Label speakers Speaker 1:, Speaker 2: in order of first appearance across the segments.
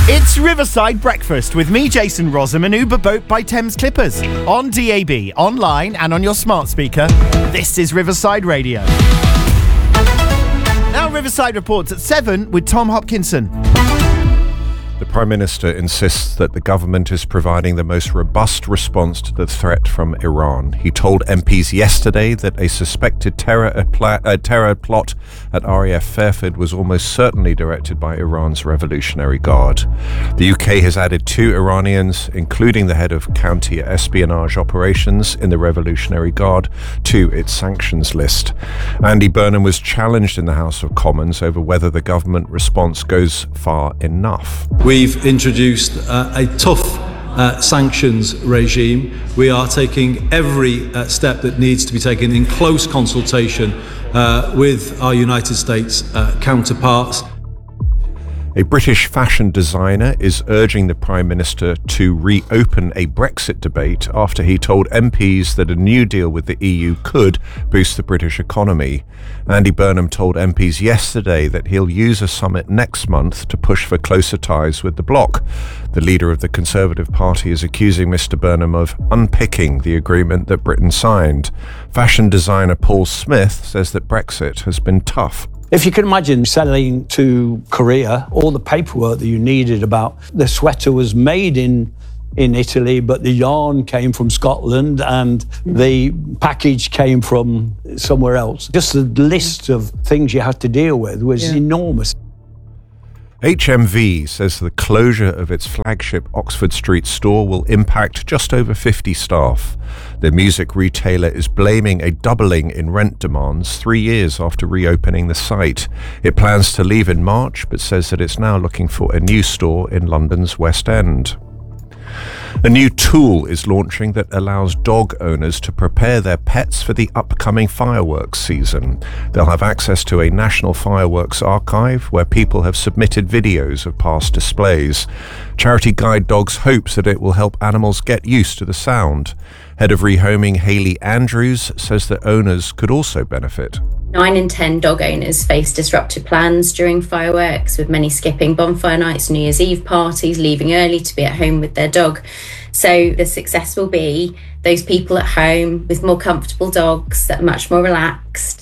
Speaker 1: It's Riverside Breakfast with me, Jason Rossum, and Uber Boat by Thames Clippers. On DAB, online and on your smart speaker, this is Riverside Radio. Now Riverside reports at 7 with Tom Hopkinson.
Speaker 2: The Prime Minister insists that the government is providing the most robust response to the threat from Iran. He told MPs yesterday that a suspected terror plot at RAF Fairford was almost certainly directed by Iran's Revolutionary Guard. The UK has added 2 Iranians, including the head of counter espionage operations in the Revolutionary Guard, to its sanctions list. Andy Burnham was challenged in the House of Commons over whether the government response goes far enough.
Speaker 3: We've introduced a tough sanctions regime. We are taking every step that needs to be taken in close consultation with our United States counterparts.
Speaker 2: A British fashion designer is urging the Prime Minister to reopen a Brexit debate after he told MPs that a new deal with the EU could boost the British economy. Andy Burnham told MPs yesterday that he'll use a summit next month to push for closer ties with the bloc. The leader of the Conservative Party is accusing Mr Burnham of unpicking the agreement that Britain signed. Fashion designer Paul Smith says that Brexit has been tough.
Speaker 4: If you can imagine selling to Korea, all the paperwork that you needed about the sweater was made in Italy, but the yarn came from Scotland and the package came from somewhere else. Just the list of things you had to deal with was enormous.
Speaker 2: HMV says the closure of its flagship Oxford Street store will impact just over 50 staff. The music retailer is blaming a doubling in rent demands 3 years after reopening the site. It plans to leave in March, but says that it's now looking for a new store in London's West End. A new tool is launching that allows dog owners to prepare their pets for the upcoming fireworks season. They'll have access to a national fireworks archive where people have submitted videos of past displays. Charity Guide Dogs hopes that it will help animals get used to the sound. Head of Rehoming Hayley Andrews says that owners could also benefit.
Speaker 5: 9 in 10 dog owners face disrupted plans during fireworks, with many skipping bonfire nights, New Year's Eve parties, leaving early to be at home with their dog. So the success will be those people at home with more comfortable dogs that are much more relaxed.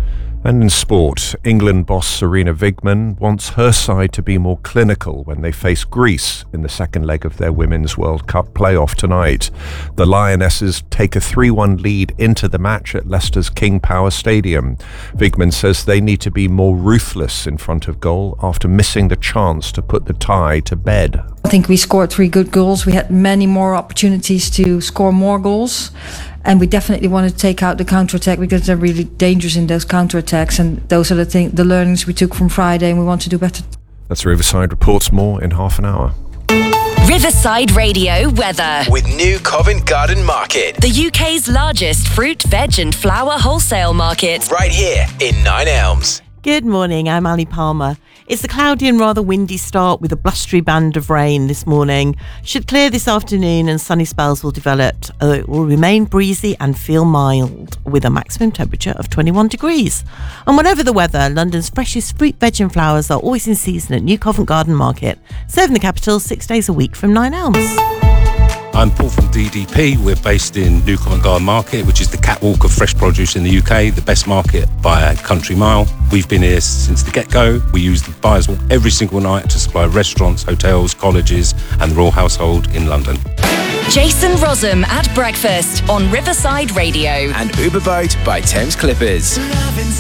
Speaker 2: And in sport, England boss Sarina Wiegman wants her side to be more clinical when they face Greece in the second leg of their Women's World Cup playoff tonight. The Lionesses take a 3-1 lead into the match at Leicester's King Power Stadium. Wiegman says they need to be more ruthless in front of goal after missing the chance to put the tie to bed.
Speaker 6: I think we scored 3 good goals. We had many more opportunities to score more goals. And we definitely want to take out the counterattack because they're really dangerous in those counterattacks. And those are the learnings we took from Friday, and we want to do better.
Speaker 2: That's Riverside Reports. More in half an hour.
Speaker 7: Riverside Radio weather.
Speaker 8: With New Covent Garden Market.
Speaker 7: The UK's largest fruit, veg and flower wholesale market.
Speaker 8: Right here in Nine Elms.
Speaker 9: Good morning, I'm Ali Palmer. It's a cloudy and rather windy start with a blustery band of rain this morning. Should clear this afternoon and sunny spells will develop. It will remain breezy and feel mild with a maximum temperature of 21 degrees. And whatever the weather, London's freshest fruit, veg and flowers are always in season at New Covent Garden Market, serving the capital 6 days a week from 9 Elms.
Speaker 10: I'm Paul from DDP. We're based in New Covent Garden Market, which is the catwalk of fresh produce in the UK, the best market by a country mile. We've been here since the get-go. We use the Buyers Walk every single night to supply restaurants, hotels, colleges and the royal household in London.
Speaker 7: Jason Rossum at breakfast on Riverside Radio.
Speaker 8: And Uber Boat by Thames Clippers.